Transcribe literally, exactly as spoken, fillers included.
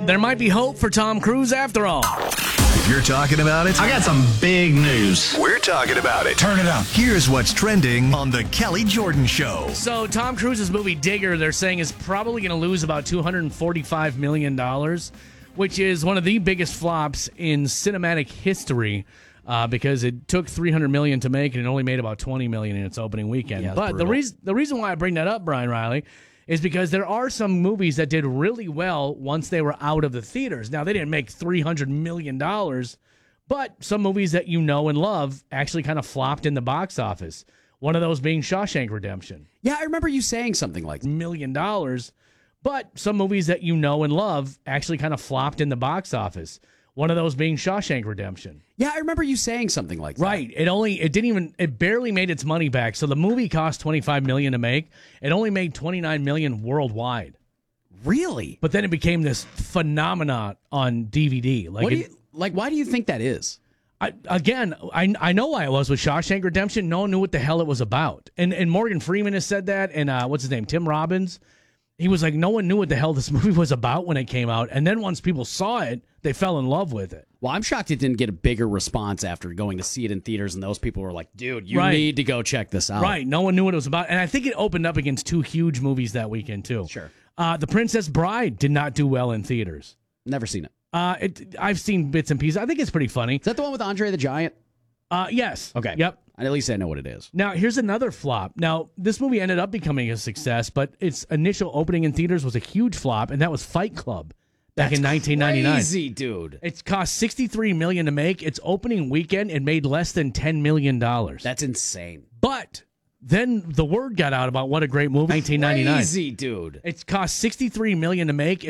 There might be hope for Tom Cruise after all. If you're talking about it, I got some big news. We're talking about it. Turn it up. Here's what's trending on The Kelly Jordan Show. So Tom Cruise's movie Digger, they're saying, is probably going to lose about two hundred forty-five million dollars, which is one of the biggest flops in cinematic history uh, because it took three hundred million dollars to make and it only made about twenty million dollars in its opening weekend. Yeah, but the, reason, the reason why I bring that up, Brian Riley, is because there are some movies that did really well once they were out of the theaters. Now, they didn't make three hundred million dollars, but some movies that you know and love actually kind of flopped in the box office. One of those being Shawshank Redemption. Yeah, I remember you saying something like that. Million dollars, but some movies that you know and love actually kind of flopped in the box office. One of those being Shawshank Redemption. Yeah, I remember you saying something like that. Right. It only it didn't even it barely made its money back. So the movie cost twenty-five million dollars to make. It only made twenty-nine million dollars worldwide. Really? But then it became this phenomenon on D V D. Like What do it, you, like why do you think that is? I, again, I I know why it was with Shawshank Redemption. No one knew what the hell it was about. And and Morgan Freeman has said that, and uh, what's his name? Tim Robbins. He was like, no one knew what the hell this movie was about when it came out. And then once people saw it, they fell in love with it. Well, I'm shocked it didn't get a bigger response after going to see it in theaters, and those people were like, dude, you Right. need to go check this out. Right. No one knew what it was about. And I think it opened up against two huge movies that weekend, too. Sure. Uh, The Princess Bride did not do well in theaters. Never seen it. Uh, it. I've seen bits and pieces. I think it's pretty funny. Is that the one with Andre the Giant? Uh, yes. Okay. Yep. At least I know what it is. Now, here's another flop. Now, this movie ended up becoming a success, but its initial opening in theaters was a huge flop, and that was Fight Club back That's in nineteen ninety-nine. Crazy, dude. It cost sixty-three million dollars to make. Its opening weekend, it made less than ten million dollars. That's insane. But then the word got out about what a great movie nineteen ninety-nine. Crazy, dude. It's cost sixty-three million dollars to make.